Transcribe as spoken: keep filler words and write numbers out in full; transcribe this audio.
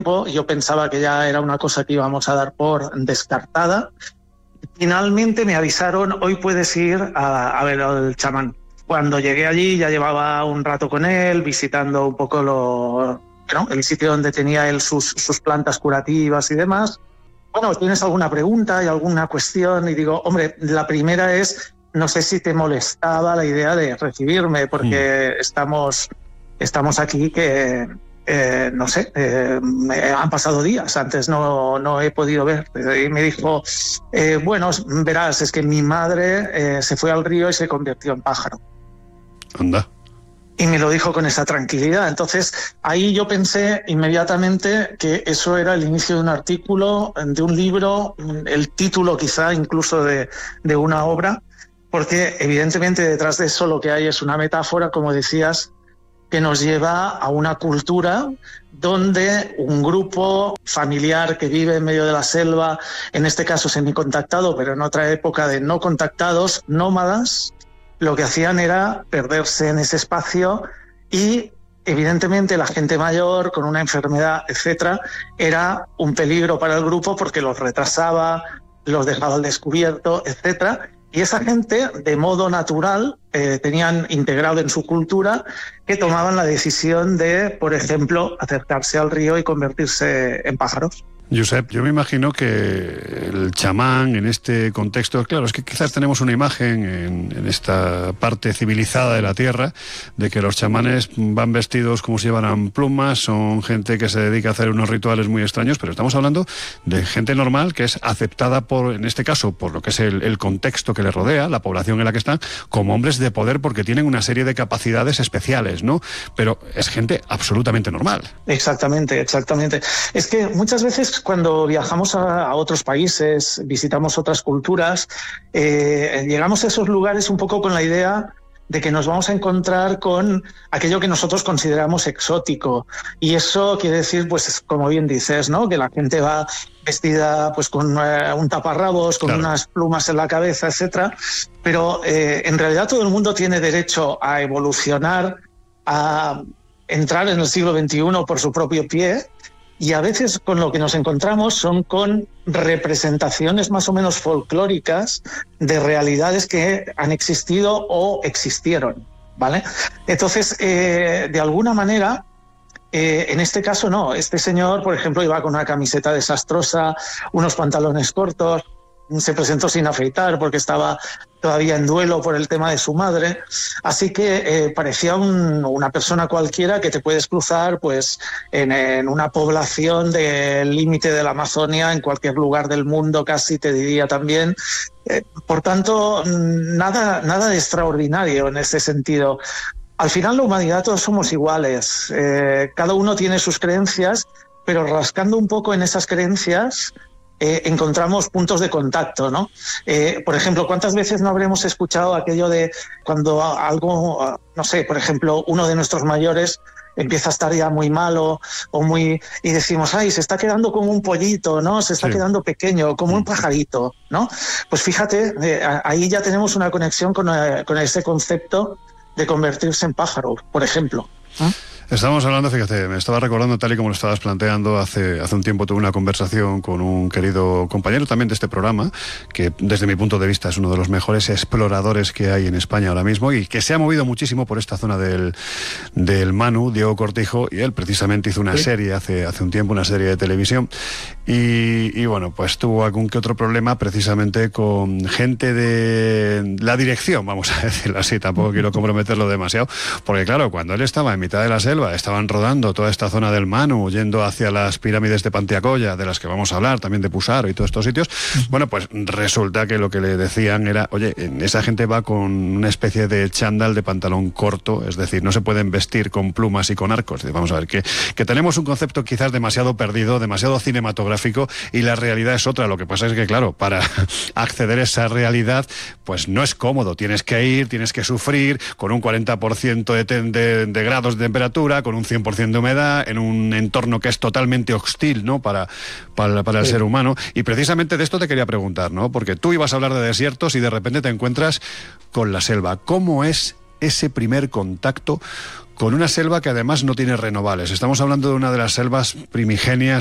yo pensaba que ya era una cosa que íbamos a dar por descartada. Finalmente me avisaron, hoy puedes ir a, a ver al chamán. Cuando llegué allí ya llevaba un rato con él, visitando un poco lo, ¿no? el sitio donde tenía él sus, sus plantas curativas y demás. Bueno, ¿tienes alguna pregunta y alguna cuestión? Y digo, hombre, la primera es, no sé si te molestaba la idea de recibirme, porque mm. estamos, estamos aquí que... Eh, no sé, eh, han pasado días, antes no, no he podido ver. Y me dijo, eh, bueno, verás, es que mi madre eh, se fue al río y se convirtió en pájaro. Anda. Y me lo dijo con esa tranquilidad. Entonces, ahí yo pensé inmediatamente que eso era el inicio de un artículo, de un libro, el título quizá incluso de, de una obra, porque evidentemente detrás de eso lo que hay es una metáfora, como decías, que nos lleva a una cultura donde un grupo familiar que vive en medio de la selva, en este caso semicontactado, pero en otra época de no contactados, nómadas, lo que hacían era perderse en ese espacio y evidentemente la gente mayor con una enfermedad, etcétera, era un peligro para el grupo porque los retrasaba, los dejaba al descubierto, etcétera. Y esa gente, de modo natural, eh, tenían integrado en su cultura que tomaban la decisión de, por ejemplo, acercarse al río y convertirse en pájaros. Josep, yo me imagino que el chamán en este contexto, claro, es que quizás tenemos una imagen en, en esta parte civilizada de la Tierra de que los chamanes van vestidos como si llevaran plumas, son gente que se dedica a hacer unos rituales muy extraños, pero estamos hablando de gente normal que es aceptada por, en este caso, por lo que es el, el contexto que le rodea, la población en la que están, como hombres de poder porque tienen una serie de capacidades especiales, ¿no? Pero es gente absolutamente normal. Exactamente, exactamente. Es que muchas veces cuando viajamos a, a otros países, visitamos otras culturas, eh, llegamos a esos lugares un poco con la idea de que nos vamos a encontrar con aquello que nosotros consideramos exótico. Y eso quiere decir, pues como bien dices, ¿no? Que la gente va vestida pues con uh, un taparrabos, con claro. unas plumas en la cabeza, etcétera. Pero eh, en realidad todo el mundo tiene derecho a evolucionar, a entrar en el siglo veintiuno por su propio pie. Y a veces con lo que nos encontramos son con representaciones más o menos folclóricas de realidades que han existido o existieron, ¿vale? Entonces, eh, de alguna manera, eh, en este caso no. Este señor, por ejemplo, iba con una camiseta desastrosa, unos pantalones cortos, se presentó sin afeitar porque estaba todavía en duelo por el tema de su madre, así que eh, parecía un, una persona cualquiera que te puedes cruzar pues en, en una población del límite de la Amazonia, en cualquier lugar del mundo casi te diría también. Eh, por tanto, nada, nada de extraordinario en ese sentido. Al final la humanidad todos somos iguales, eh, cada uno tiene sus creencias, pero rascando un poco en esas creencias Eh, encontramos puntos de contacto, ¿no? Eh, por ejemplo, ¿cuántas veces no habremos escuchado aquello de cuando algo, no sé, por ejemplo, uno de nuestros mayores empieza a estar ya muy malo o muy y decimos, ay, se está quedando como un pollito, ¿no? Se está sí. quedando pequeño, como un pajarito, ¿no? Pues fíjate, eh, ahí ya tenemos una conexión con, eh, con ese concepto de convertirse en pájaro, por ejemplo. ¿Eh? Estamos hablando, fíjate, me estaba recordando tal y como lo estabas planteando, hace, hace un tiempo tuve una conversación con un querido compañero también de este programa, que desde mi punto de vista es uno de los mejores exploradores que hay en España ahora mismo y que se ha movido muchísimo por esta zona del, del Manu, Diego Cortijo, y él precisamente hizo una ¿Sí? serie hace, hace un tiempo, una serie de televisión, y, y bueno, pues tuvo algún que otro problema precisamente con gente de la dirección, vamos a decirlo así, tampoco quiero comprometerlo demasiado, porque claro, cuando él estaba en mitad de la selva, estaban rodando toda esta zona del Manu, yendo hacia las pirámides de Panteacoya, de las que vamos a hablar, también de Pusaro y todos estos sitios, bueno, pues resulta que lo que le decían era, oye, esa gente va con una especie de chándal de pantalón corto, es decir, no se pueden vestir con plumas y con arcos. Vamos a ver, que, que tenemos un concepto quizás demasiado perdido, demasiado cinematográfico, y la realidad es otra. Lo que pasa es que, claro, para acceder a esa realidad, pues no es cómodo, tienes que ir, tienes que sufrir, con un cuarenta por ciento de, de, de grados de temperatura, con un cien por ciento de humedad, en un entorno que es totalmente hostil, ¿no? Para, para, para el sí. ser humano. Y precisamente de esto te quería preguntar, ¿no? Porque tú ibas a hablar de desiertos y de repente te encuentras con la selva. ¿Cómo es ese primer contacto con una selva que además no tiene renovables. Estamos hablando de una de las selvas primigenias